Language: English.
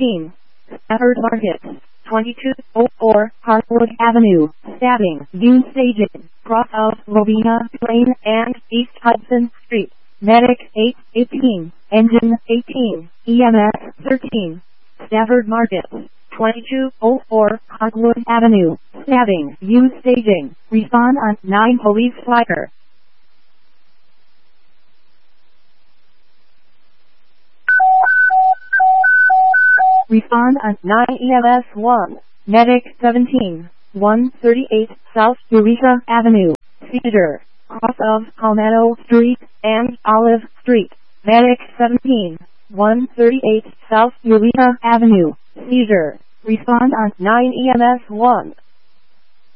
18, Stafford Market, 2204 Hartwood Avenue, stabbing, view staging, cross of Robina Lane and East Hudson Street, medic 818, engine 18, EMS 13, Stafford Market, 2204 Hartwood Avenue, stabbing, view staging, respond on 9 police flyer. Respond on 9 EMS 1, medic 17, 138 South Eureka Avenue, seizure, cross of Palmetto Street and Olive Street, medic 17, 138 South Eureka Avenue, seizure, respond on 9 EMS 1.